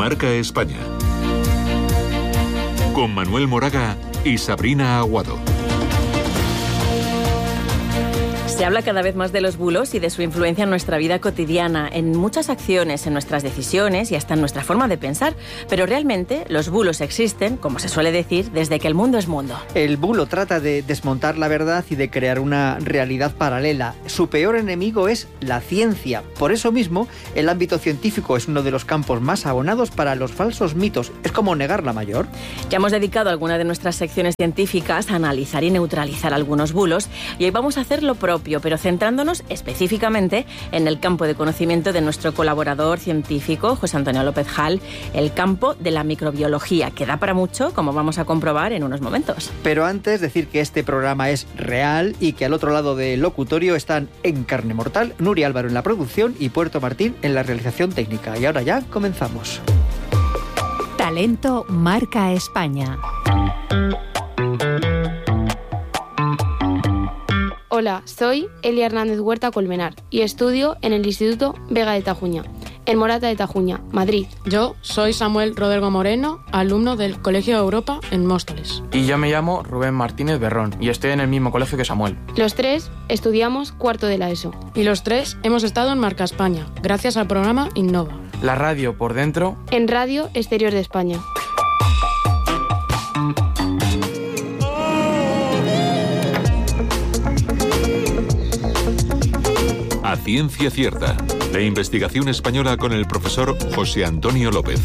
Marca España. Con Manuel Moraga y Sabrina Aguado. Se habla cada vez más de los bulos y de su influencia en nuestra vida cotidiana, en muchas acciones, en nuestras decisiones y hasta en nuestra forma de pensar. Pero realmente los bulos existen, como se suele decir, desde que el mundo es mundo. El bulo trata de desmontar la verdad y de crear una realidad paralela. Su peor enemigo es la ciencia. Por eso mismo, el ámbito científico es uno de los campos más abonados para los falsos mitos. Es como negar la mayor. Ya hemos dedicado alguna de nuestras secciones científicas a analizar y neutralizar algunos bulos, y hoy vamos a hacer lo propio, pero centrándonos específicamente en el campo de conocimiento de nuestro colaborador científico, José Antonio López Hall, el campo de la microbiología, que da para mucho, como vamos a comprobar en unos momentos. Pero antes, decir que este programa es real y que al otro lado del locutorio están en carne mortal Nuria Álvaro en la producción y Puerto Martín en la realización técnica. Y ahora ya comenzamos. Talento Marca España. Hola, soy Elia Hernández Huerta Colmenar y estudio en el Instituto Vega de Tajuña, en Morata de Tajuña, Madrid. Yo soy Samuel Rodrigo Moreno, alumno del Colegio de Europa en Móstoles. Y yo me llamo Rubén Martínez Berrón y estoy en el mismo colegio que Samuel. Los tres estudiamos cuarto de la ESO. Y los tres hemos estado en Marca España, gracias al programa Innova. La radio por dentro. En Radio Exterior de España. A Ciencia Cierta, la investigación española con el profesor José Antonio López.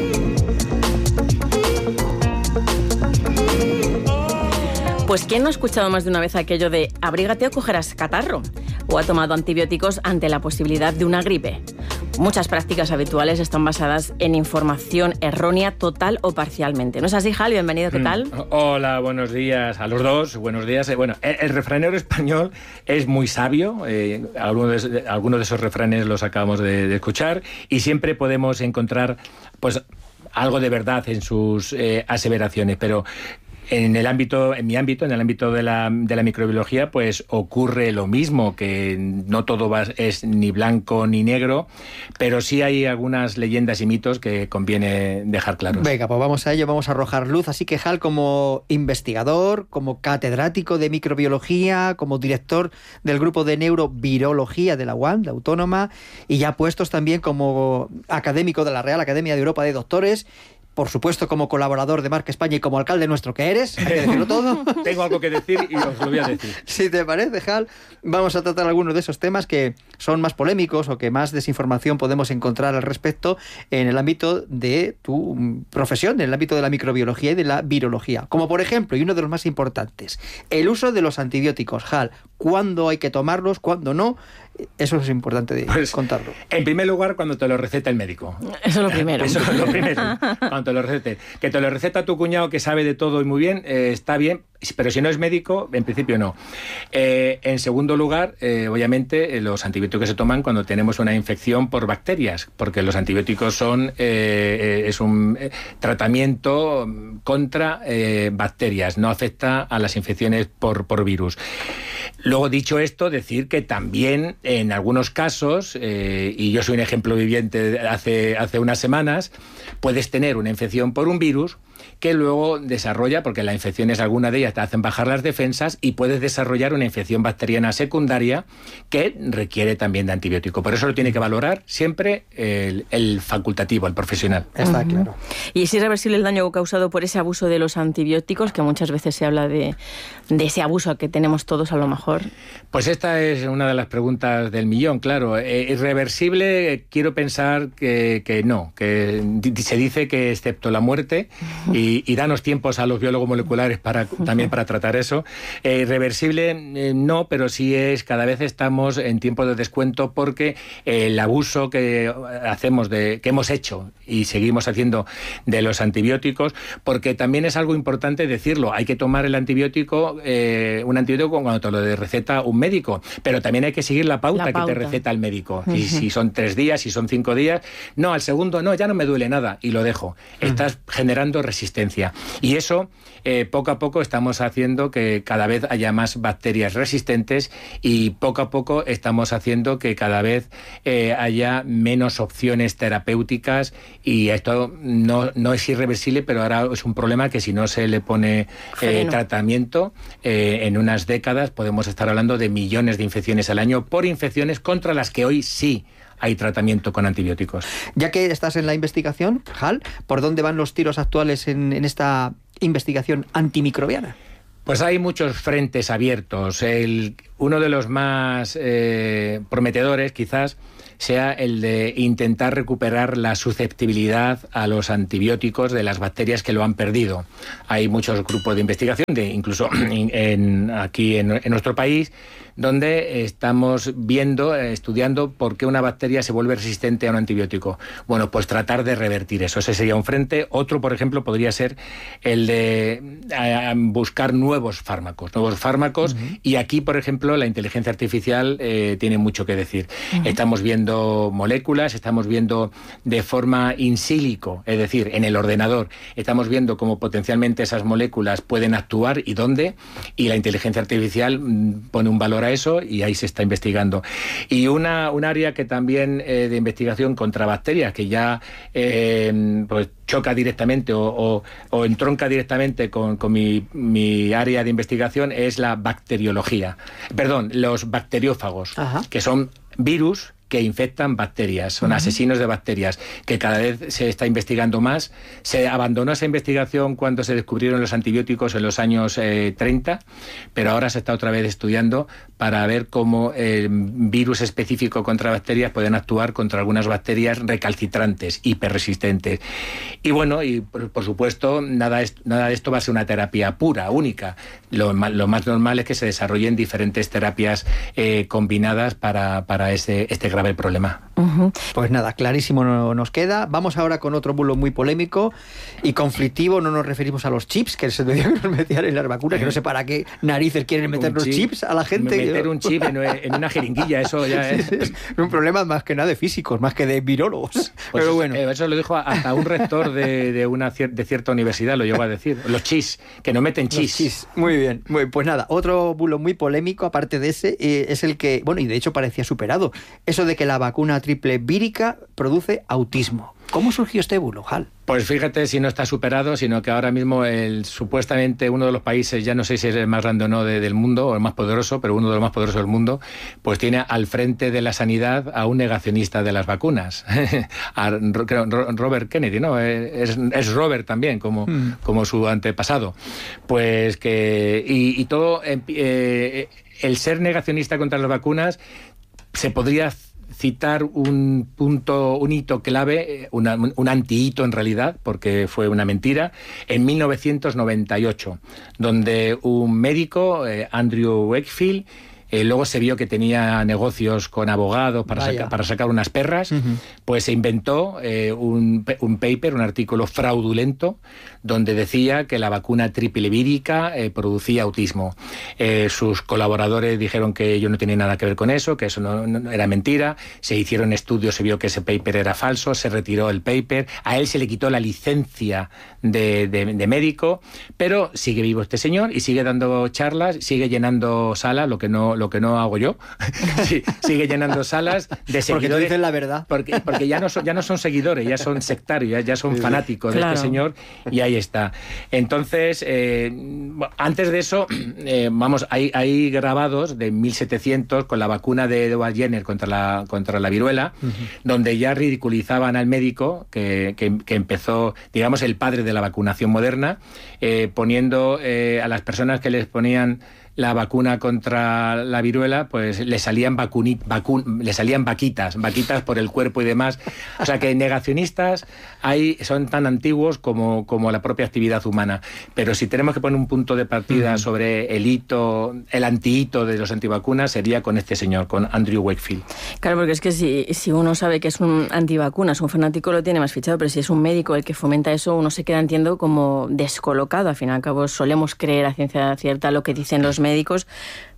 Pues ¿quién no ha escuchado más de una vez aquello de abrígate o cogerás catarro? ¿O ha tomado antibióticos ante la posibilidad de una gripe? Muchas prácticas habituales están basadas en información errónea total o parcialmente. ¿No es así, Hal? Bienvenido, ¿qué tal? Hola, buenos días a los dos. Buenos días. Bueno, el refranero español es muy sabio. Algunos de esos refranes los acabamos de escuchar y siempre podemos encontrar pues algo de verdad en sus aseveraciones, pero en mi ámbito, en el ámbito de la microbiología, pues ocurre lo mismo, que no todo es ni blanco ni negro, pero sí hay algunas leyendas y mitos que conviene dejar claros. Venga, pues vamos a ello, vamos a arrojar luz. Así que Hal, como investigador, como catedrático de microbiología, como director del grupo de neurovirología de la UAM, la Autónoma, y ya puestos también como académico de la Real Academia de Europa de Doctores, por supuesto, como colaborador de Marca España y como alcalde nuestro que eres, hay que decirlo todo. Tengo algo que decir y os lo voy a decir. Si te parece, Hal, vamos a tratar algunos de esos temas que son más polémicos o que más desinformación podemos encontrar al respecto en el ámbito de tu profesión, en el ámbito de la microbiología y de la virología. Como por ejemplo, y uno de los más importantes, el uso de los antibióticos. Hal, ¿cuándo hay que tomarlos, cuándo no? Eso es importante contarlo. En primer lugar, cuando te lo receta el médico. Eso es lo primero. Eso es lo primero. Cuando te lo recete. Que te lo receta tu cuñado, que sabe de todo y muy bien, está bien, pero si no es médico, en principio no. En segundo lugar, obviamente, los antibióticos se toman cuando tenemos una infección por bacterias, porque los antibióticos es un tratamiento contra bacterias, no afecta a las infecciones por virus. Luego, dicho esto, decir que también en algunos casos, y yo soy un ejemplo viviente hace unas semanas, puedes tener una infección por un virus que luego desarrolla, porque las infecciones, alguna de ellas te hacen bajar las defensas, y puedes desarrollar una infección bacteriana secundaria que requiere también de antibiótico. Por eso lo tiene que valorar siempre el facultativo, el profesional. Está claro. ¿Y es irreversible el daño causado por ese abuso de los antibióticos, que muchas veces se habla de ese abuso que tenemos todos a lo mejor? Pues esta es una de las preguntas del millón, claro. Irreversible, quiero pensar que no, que se dice que excepto la muerte, y danos tiempos a los biólogos moleculares también para tratar eso. Irreversible no, pero sí cada vez estamos en tiempos de descuento, porque el abuso que hemos hecho y seguimos haciendo de los antibióticos, porque también es algo importante decirlo, hay que tomar el antibiótico, un antibiótico cuando te lo receta un médico, pero también hay que seguir la pauta que te receta el médico. Y si son 3 días, si son 5 días, no, al segundo no, ya no me duele nada y lo dejo. Estás generando resistencia. Y eso, poco a poco, estamos haciendo que cada vez haya más bacterias resistentes y poco a poco estamos haciendo que cada vez haya menos opciones terapéuticas, y esto no es irreversible, pero ahora es un problema que si no se le pone tratamiento, en unas décadas podemos estar hablando de millones de infecciones al año por infecciones contra las que hoy sí hay tratamiento con antibióticos. Ya que estás en la investigación, Hal, ¿por dónde van los tiros actuales en esta investigación antimicrobiana? Pues hay muchos frentes abiertos. Uno de los más prometedores, quizás, sea el de intentar recuperar la susceptibilidad a los antibióticos de las bacterias que lo han perdido. Hay muchos grupos de investigación, incluso aquí en nuestro país, donde estamos estudiando por qué una bacteria se vuelve resistente a un antibiótico. Bueno, pues tratar de revertir eso. Ese sería un frente. Otro, por ejemplo, podría ser el de buscar nuevos fármacos. Y aquí, por ejemplo, la inteligencia artificial tiene mucho que decir. Estamos viendo moléculas, estamos viendo de forma in silico, es decir, en el ordenador, estamos viendo cómo potencialmente esas moléculas pueden actuar y dónde, y la inteligencia artificial pone un valor a eso y ahí se está investigando. Y un área que también de investigación contra bacterias, que ya pues choca directamente o entronca directamente con mi área de investigación, es la bacteriología. Perdón, los bacteriófagos, que son virus que infectan bacterias, son asesinos de bacterias, que cada vez se está investigando más. Se abandonó esa investigación cuando se descubrieron los antibióticos en los años 30, pero ahora se está otra vez estudiando para ver cómo virus específico contra bacterias pueden actuar contra algunas bacterias recalcitrantes, hiperresistentes. Y bueno, y por supuesto, nada de esto va a ser una terapia pura, única. Lo más normal es que se desarrollen diferentes terapias combinadas para este grave problema. Pues nada, clarísimo nos queda. Vamos ahora con otro bulo muy polémico y conflictivo. No nos referimos a los chips, que se nos metían en las vacunas, que no sé para qué narices quieren meter los chips a la gente. Meter un chip en una jeringuilla, eso ya es un problema más que nada de físicos, más que de virólogos. Pues pero bueno. Eso lo dijo hasta un rector de cierta universidad, lo llegó a decir. Los chis, que no meten chis. Muy bien. Pues nada, otro bulo muy polémico, aparte de ese, es el que, bueno, y de hecho parecía superado, eso de que la vacuna triple vírica produce autismo. ¿Cómo surgió este bulo, Hal? Pues fíjate si no está superado, sino que ahora mismo supuestamente uno de los países, ya no sé si es el más grande o no del mundo, o el más poderoso, pero uno de los más poderosos del mundo, pues tiene al frente de la sanidad a un negacionista de las vacunas, a Robert Kennedy, ¿no? Es Robert también, como su antepasado. Pues que... Y todo... el ser negacionista contra las vacunas se podría citar un hito clave, un antihito en realidad, porque fue una mentira, en 1998, donde un médico, Andrew Wakefield, luego se vio que tenía negocios con abogados para sacar unas perras, pues se inventó un paper, un artículo fraudulento, donde decía que la vacuna triple vírica producía autismo. Sus colaboradores dijeron que ellos no tenían nada que ver con eso, que eso no era mentira. Se hicieron estudios, se vio que ese paper era falso, se retiró el paper, a él se le quitó la licencia de médico, pero sigue vivo este señor y sigue dando charlas, sigue llenando salas, lo que no hago yo. Sigue llenando salas de seguidores. Porque tú dices la verdad. Porque ya no son seguidores, ya son sectarios, ya son fanáticos de este señor, y ahí está. Entonces, antes de eso, hay grabados de 1700 con la vacuna de Edward Jenner contra la viruela, donde ya ridiculizaban al médico que empezó, digamos, el padre de la vacunación moderna, poniendo a las personas que les ponían la vacuna contra la viruela, pues le salían vaquitas por el cuerpo y demás. O sea que negacionistas son tan antiguos como la propia actividad humana. Pero si tenemos que poner un punto de partida sobre el antihito de los antivacunas, sería con este señor, con Andrew Wakefield. Claro, porque es que si uno sabe que es un antivacunas, un fanático lo tiene más fichado, pero si es un médico el que fomenta eso, uno se queda, entiendo, como descolocado. Al fin y al cabo solemos creer a ciencia cierta lo que dicen los médicos,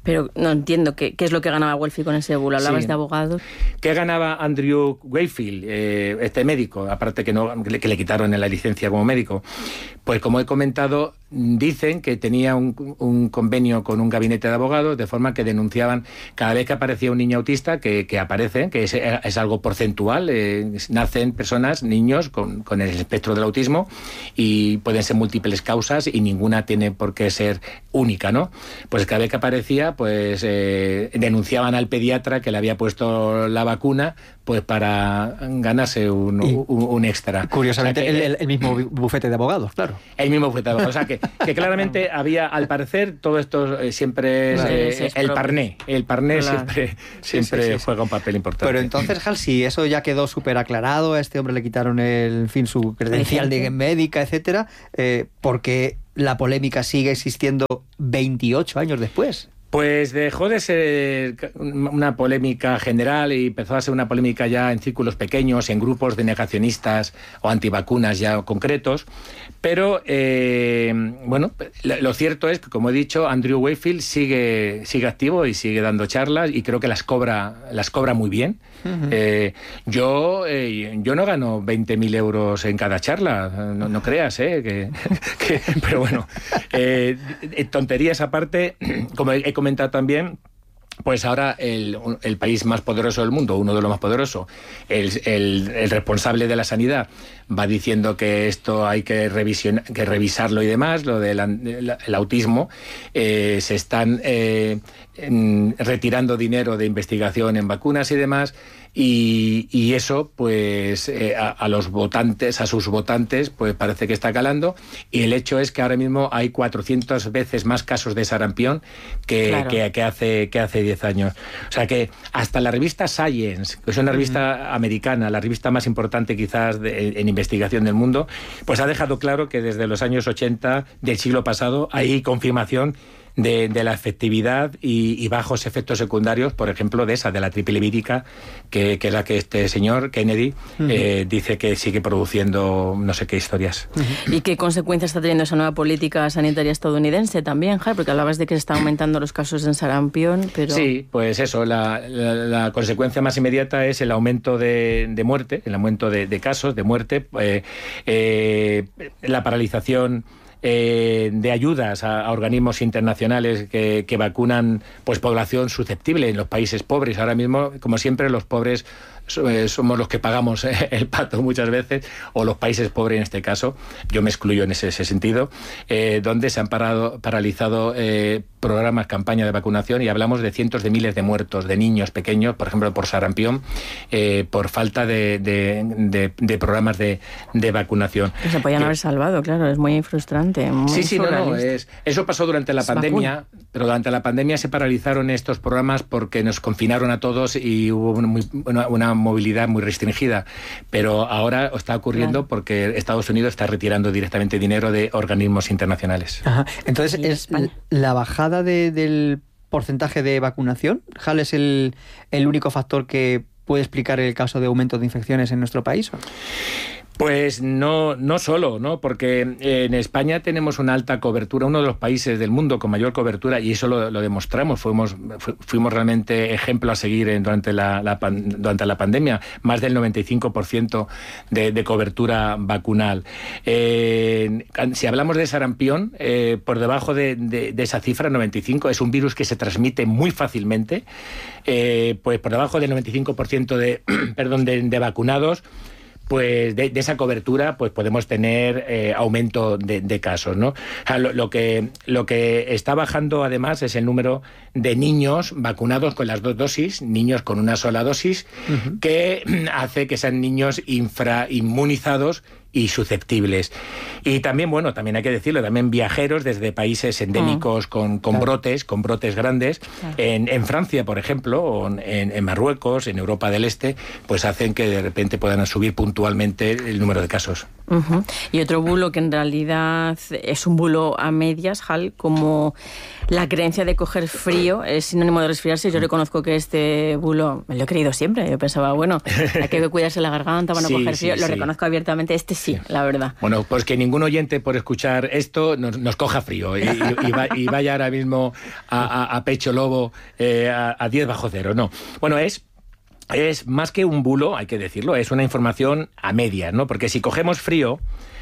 Pero no entiendo qué es lo que ganaba Welfie con ese bulo. Hablabas de abogados. ¿Qué ganaba Andrew Wakefield, este médico, aparte que le quitaron la licencia como médico? Pues como he comentado, dicen que tenía un convenio con un gabinete de abogados, de forma que denunciaban cada vez que aparecía un niño autista, que aparece, que es algo porcentual. Nacen personas, niños con el espectro del autismo, y pueden ser múltiples causas y ninguna tiene por qué ser única, ¿no? Pues cada vez que aparecía, pues denunciaban al pediatra que le había puesto la vacuna, pues para ganarse un extra. Curiosamente, o sea, el mismo bufete de abogados, claro. El mismo bufete de abogados. O sea, que claramente había, al parecer, todo esto siempre es el parné. El parné siempre juega un papel importante. Pero entonces, Hal, si eso ya quedó súper aclarado, a este hombre le quitaron su credencial de médica, etcétera, porque la polémica sigue existiendo 28 años después. Pues dejó de ser una polémica general y empezó a ser una polémica ya en círculos pequeños, en grupos de negacionistas o antivacunas ya concretos. Pero, bueno, lo cierto es que, como he dicho, Andrew Wakefield sigue activo y sigue dando charlas, y creo que las cobra muy bien. Uh-huh. Yo no gano 20.000 euros en cada charla, no creas, pero bueno, tonterías aparte, como he comentado también, pues ahora el país más poderoso del mundo, uno de los más poderosos, el responsable de la sanidad, va diciendo que esto hay que revisarlo y demás, lo del el autismo. Se están retirando dinero de investigación en vacunas y demás, y eso pues a sus votantes pues parece que está calando, y el hecho es que ahora mismo hay 400 veces más casos de sarampión que hace 10 años. O sea que hasta la revista Science, que es una revista americana, la revista más importante quizás en investigación del mundo, pues ha dejado claro que desde los años 80 del siglo pasado hay confirmación de la efectividad y bajos efectos secundarios, por ejemplo, de la triple vírica, que es la que este señor Kennedy dice que sigue produciendo no sé qué historias. ¿Y qué consecuencias está teniendo esa nueva política sanitaria estadounidense también, Jai? Porque hablabas de que se están aumentando los casos en sarampión, pero... Sí, pues eso, la consecuencia más inmediata es el aumento de muerte, el aumento de casos de muerte, la paralización de ayudas a organismos internacionales que vacunan pues población susceptible en los países pobres. Ahora mismo, como siempre, los pobres somos los que pagamos el pato muchas veces, o los países pobres en este caso. Yo me excluyo en ese sentido, donde se han paralizado programas, campañas de vacunación, y hablamos de cientos de miles de muertos, de niños pequeños, por ejemplo, por sarampión, por falta de programas de vacunación. Se podían haber salvado, claro, es muy frustrante. Eso pasó durante la pandemia, pero durante la pandemia se paralizaron estos programas porque nos confinaron a todos y hubo una movilidad muy restringida, pero ahora está ocurriendo porque Estados Unidos está retirando directamente dinero de organismos internacionales. Ajá. Entonces, ¿es la bajada del porcentaje de vacunación? ¿Hal es el único factor que puede explicar el caso de aumento de infecciones en nuestro país? Pues no solo, ¿no? Porque en España tenemos una alta cobertura, uno de los países del mundo con mayor cobertura, y eso lo demostramos. Fuimos realmente ejemplo a seguir durante la pandemia, más del 95% de cobertura vacunal. Si hablamos de sarampión, por debajo de esa cifra, 95, es un virus que se transmite muy fácilmente, pues por debajo del 95% de vacunados, pues de esa cobertura pues podemos tener aumento de casos, ¿no? O sea, lo que está bajando además es el número de niños vacunados con las 2 dosis, niños con una sola dosis, que hace que sean niños infrainmunizados y susceptibles. Y también, bueno, también hay que decirlo, también viajeros desde países endémicos con brotes grandes, claro. En Francia, por ejemplo, o en Marruecos, en Europa del Este, pues hacen que de repente puedan subir puntualmente el número de casos. Y otro bulo que en realidad es un bulo a medias, Hal, como la creencia de coger frío es sinónimo de resfriarse. Yo reconozco que este bulo me lo he creído siempre. Yo pensaba, bueno, hay que cuidarse la garganta para no coger frío. Lo reconozco abiertamente. Este sí, la verdad. Bueno, pues que ningún oyente por escuchar esto nos coja frío y vaya ahora mismo a pecho lobo a 10 bajo cero. No. Bueno, es más que un bulo, hay que decirlo, es una información a medias, ¿no? Porque si cogemos frío,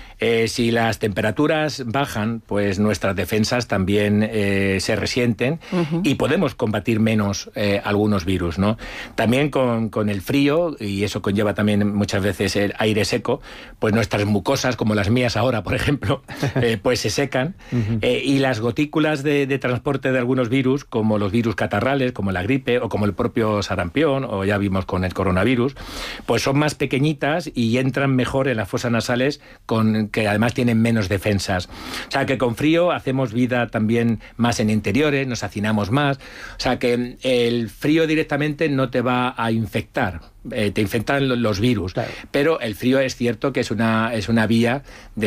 si las temperaturas bajan, pues nuestras defensas también se resienten y podemos combatir menos algunos virus, ¿no? También con el frío, y eso conlleva también muchas veces el aire seco, pues nuestras mucosas, como las mías ahora, por ejemplo, pues se secan y las gotículas de transporte de algunos virus, como los virus catarrales, como la gripe o como el propio sarampión, o ya vimos con el coronavirus, pues son más pequeñitas y entran mejor en las fosas nasales que además tienen menos defensas. O sea, que con frío hacemos vida también más en interiores, nos hacinamos más. O sea, que el frío directamente no te va a infectar. Te infectan los virus, claro. Pero el frío es cierto que es una vía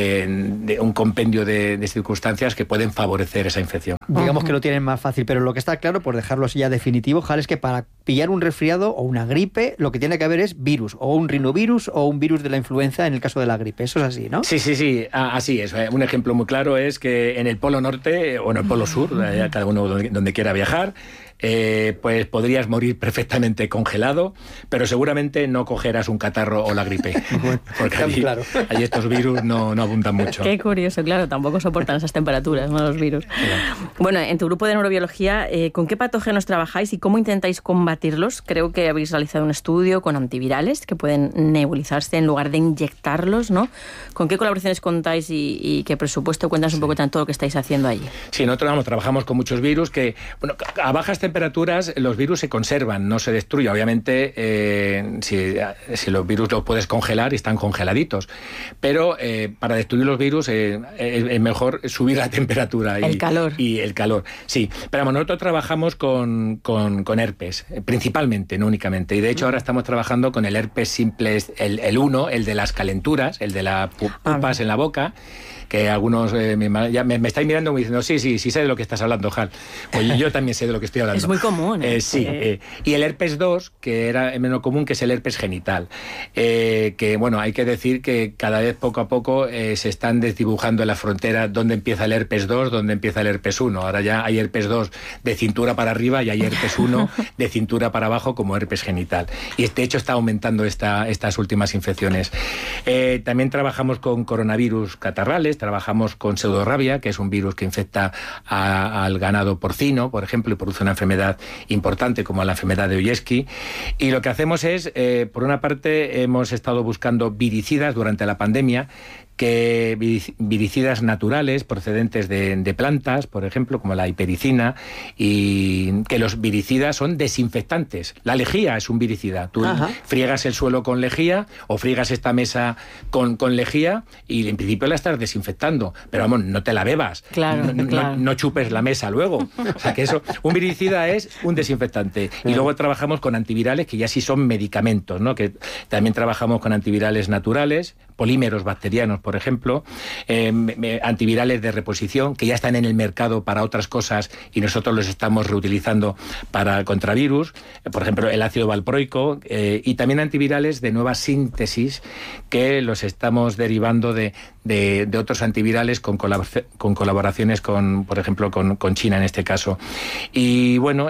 de un compendio de circunstancias que pueden favorecer esa infección. Digamos que lo tienen más fácil, pero lo que está claro, por dejarlo así ya definitivo, Jal, es que para pillar un resfriado o una gripe, lo que tiene que haber es virus, o un rinovirus o un virus de la influenza en el caso de la gripe. Eso es así, ¿no? Sí, así es. Un ejemplo muy claro es que en el Polo Norte o en el Polo Sur, cada uno donde quiera viajar, pues podrías morir perfectamente congelado, pero seguramente no cogerás un catarro o la gripe, porque allí estos virus no abundan mucho. Qué curioso, claro, tampoco soportan esas temperaturas, ¿no? Los virus. Bueno, en tu grupo de neurobiología, ¿con qué patógenos trabajáis y cómo intentáis combatirlos? Creo que habéis realizado un estudio con antivirales que pueden nebulizarse en lugar de inyectarlos, ¿no? ¿Con qué colaboraciones contáis y qué presupuesto? Cuéntanos un poco tanto lo que estáis haciendo allí. Sí, nosotros trabajamos con muchos virus que, bueno, a bajas temperaturas los virus se conservan, no se destruyen. Obviamente, si los virus los puedes congelar, están congeladitos. Pero para destruir los virus es mejor subir la temperatura. El calor. Y el calor, sí. Pero nosotros trabajamos con herpes, principalmente, no únicamente. Y de hecho ahora estamos trabajando con el herpes simple, el 1, el de las calenturas, el de las pupas en la boca, que algunos ya me estáis mirando y diciendo, sí, sé de lo que estás hablando, Jal. Pues yo también sé de lo que estoy hablando. Es muy común. Sí. Y el herpes 2, que era menos común, que es el herpes genital. Que, bueno, hay que decir que cada vez poco a poco se están desdibujando en la frontera dónde empieza el herpes 2, dónde empieza el herpes 1. Ahora ya hay herpes 2 de cintura para arriba y hay herpes 1 de cintura para abajo como herpes genital. Y de hecho está aumentando estas últimas infecciones. También trabajamos con coronavirus catarrales, trabajamos con pseudorrabia, que es un virus que infecta al ganado porcino, por ejemplo, y produce una enfermedad importante como la enfermedad de Oyeski. Y lo que hacemos es, por una parte, hemos estado buscando viricidas durante la pandemia, que viricidas naturales procedentes de plantas, por ejemplo, como la hipericina, y que los viricidas son desinfectantes. La lejía es un viricida. Tú friegas el suelo con lejía o friegas esta mesa con lejía y en principio la estás desinfectando, pero vamos, no te la bebas. Claro. No chupes la mesa luego. O sea que eso, un viricida es un desinfectante. Y luego trabajamos con antivirales que ya sí son medicamentos, ¿no? Que también trabajamos con antivirales naturales, polímeros bacterianos, por ejemplo, antivirales de reposición que ya están en el mercado para otras cosas y nosotros los estamos reutilizando para contravirus, por ejemplo el ácido valproico, y también antivirales de nueva síntesis que los estamos derivando de otros antivirales con colaboraciones con, por ejemplo, con China en este caso. Y bueno,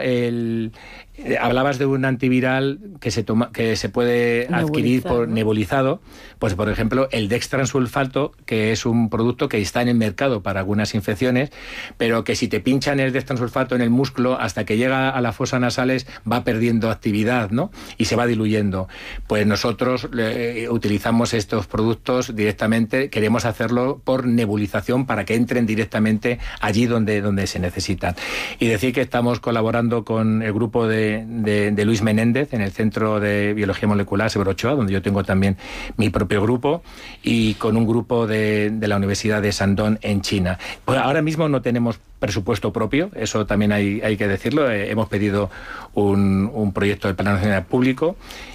hablabas de un antiviral que se puede adquirir por nebulizado, pues por ejemplo el dextransulfato, que es un producto que está en el mercado para algunas infecciones, pero que si te pinchan el dextransulfato en el músculo, hasta que llega a las fosas nasales va perdiendo actividad, ¿no? Y se va diluyendo. Pues nosotros utilizamos estos productos directamente, queremos hacerlo por nebulización para que entren directamente allí donde se necesitan. Y decir que estamos colaborando con el grupo de Luis Menéndez en el Centro de Biología Molecular Severo Ochoa, donde yo tengo también mi propio grupo, y con un grupo de la Universidad de Shandong en China. Pues ahora mismo no tenemos presupuesto propio, eso también hay que decirlo. Hemos pedido un proyecto del Plan Nacional Público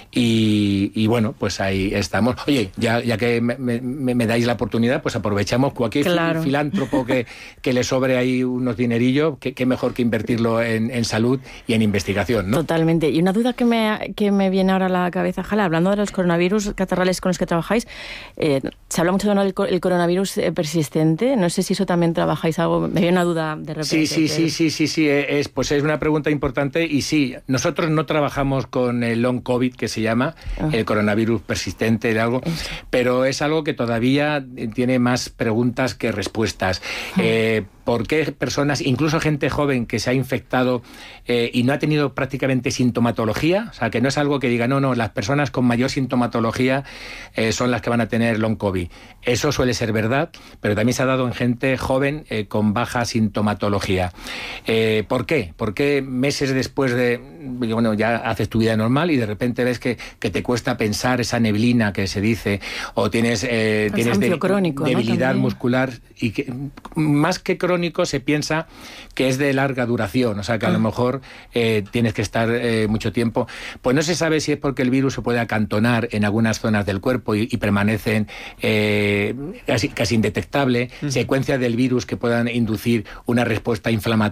y bueno, pues ahí estamos. Oye, ya que me dais la oportunidad, pues aprovechamos cualquier filántropo que le sobre ahí unos dinerillos, qué mejor que invertirlo en salud y en investigación, ¿no? Totalmente. Y una duda que me viene ahora a la cabeza, Jala, hablando de los coronavirus catarrales con los que trabajáis, se habla mucho del coronavirus persistente. No sé si eso también trabajáis algo. Me viene una duda de repente. Sí. Pues es una pregunta importante y sí, nosotros no trabajamos con el long COVID, que se llama, el coronavirus persistente de algo, pero es algo que todavía tiene más preguntas que respuestas. ¿Por qué personas, incluso gente joven que se ha infectado y no ha tenido prácticamente sintomatología? O sea, que no es algo que diga, no, las personas con mayor sintomatología son las que van a tener long COVID. Eso suele ser verdad, pero también se ha dado en gente joven con baja sintomatología. ¿Por qué? Porque meses después ya haces tu vida normal y de repente ves que te cuesta pensar, esa neblina que se dice, o tienes crónico, debilidad ¿no? muscular, y que más que crónico se piensa que es de larga duración, o sea que a lo mejor tienes que estar mucho tiempo. Pues no se sabe si es porque el virus se puede acantonar en algunas zonas del cuerpo y permanecen casi indetectable, secuencias del virus que puedan inducir una respuesta inflamatoria